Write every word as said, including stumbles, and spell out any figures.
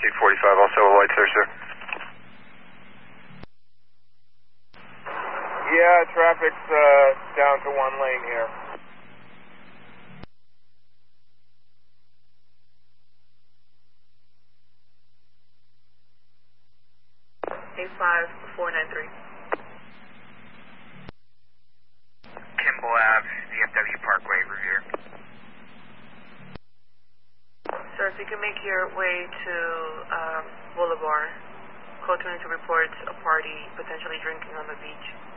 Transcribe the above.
eight forty-five, also a lights there, sir. Yeah, traffic's uh, down to one lane here. eight five four nine three. Kimball Ave, D F W Parkway, Revere. Sir, if you can make your way to um, Boulevard, code twenty-two reports a party potentially drinking on the beach.